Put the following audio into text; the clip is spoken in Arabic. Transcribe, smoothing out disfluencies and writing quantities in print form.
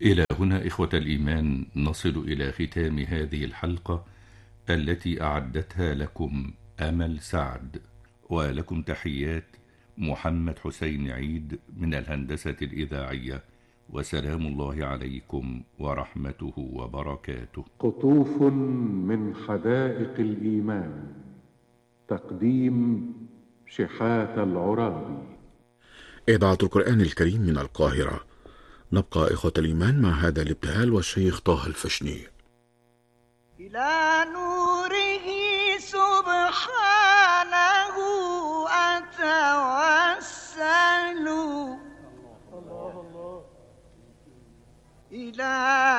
إلى هنا إخوة الإيمان نصل إلى ختام هذه الحلقة التي أعدتها لكم أمل سعد، ولكم تحيات محمد حسين عيد من الهندسة الإذاعية، وسلام الله عليكم ورحمته وبركاته. قطوف من حدائق الإيمان، تقديم شحات العرابي. إذاعة القرآن الكريم من القاهرة. نبقى إخوة الإيمان مع هذا الابتهال والشيخ طه الفشني. إلى نوره سبحانه أتوسل، إلى